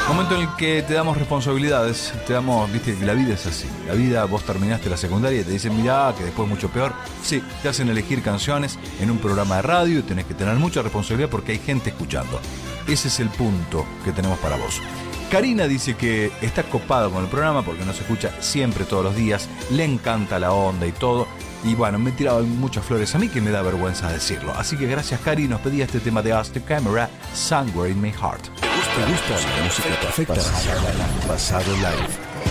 Momento en el que te damos responsabilidades, viste que la vida es así. La vida, vos terminaste la secundaria y te dicen, mirá, que después mucho peor. Sí, te hacen elegir canciones en un programa de radio y tenés que tener mucha responsabilidad porque hay gente escuchando. Ese es el punto que tenemos para vos. Karina dice que está copada con el programa porque nos escucha siempre, todos los días. Le encanta la onda y todo. Y bueno, me he tirado muchas flores a mí que me da vergüenza decirlo. Así que gracias, Cari. Nos pedía este tema de Ask the Camera, Somewhere in My Heart. ¿Te gusta la música perfecta? Pasado Live.